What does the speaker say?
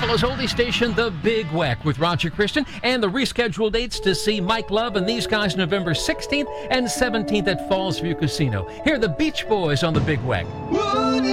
Buffalo's oldie station, The Big Weck, with Roger Christian, and the rescheduled dates to see Mike Love and these guys November 16th and 17th at Falls View Casino. Hear the Beach Boys on The Big Weck.